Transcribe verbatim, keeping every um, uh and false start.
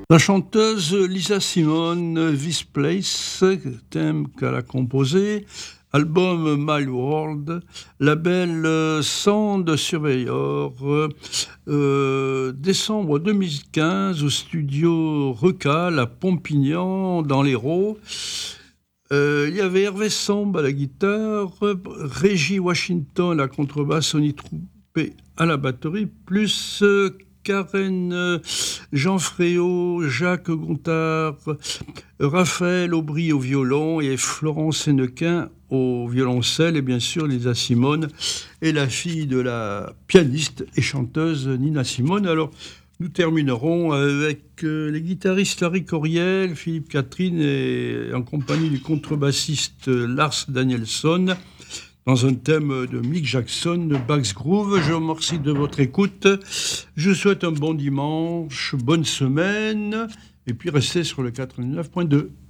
La chanteuse Lisa Simone, This Place, thème qu'elle a composé, album My World, label euh, Sound Surveyor, euh, décembre deux mille quinze au studio Recal à Pompignan dans l'Hérault. Euh, il y avait Hervé Samb à la guitare, Reggie Washington à la contrebasse, Sonny Troupé à la batterie, plus euh, Karen euh, Jean Fréau, Jacques Gontard, Raphaël Aubry au violon et Florence Sénequin au violoncelle, et bien sûr Lisa Simone et la fille de la pianiste et chanteuse Nina Simone. Alors nous terminerons avec euh, les guitaristes Larry Coryell, Philippe Catherine et en compagnie du contrebassiste Lars Danielsson dans un thème de Mick Jackson, de Bax Groove. Je vous remercie de votre écoute. Je vous souhaite un bon dimanche, bonne semaine et puis restez sur le quatre-vingt-neuf point deux.